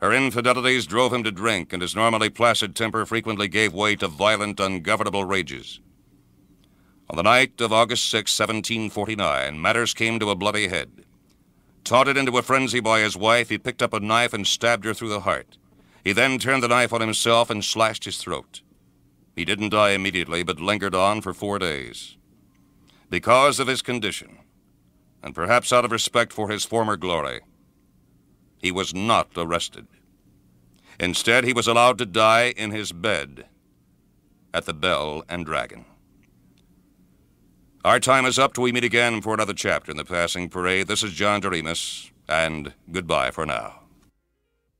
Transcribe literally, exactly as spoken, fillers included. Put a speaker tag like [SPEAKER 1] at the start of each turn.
[SPEAKER 1] Her infidelities drove him to drink, and his normally placid temper frequently gave way to violent, ungovernable rages. On the night of August sixth, seventeen forty-nine, matters came to a bloody head. Taunted into a frenzy by his wife, he picked up a knife and stabbed her through the heart. He then turned the knife on himself and slashed his throat. He didn't die immediately, but lingered on for four days. Because of his condition, and perhaps out of respect for his former glory, he was not arrested. Instead, he was allowed to die in his bed at the Bell and Dragon. Our time is up till we meet again for another chapter in The Passing Parade. This is John Doremus, and goodbye for now.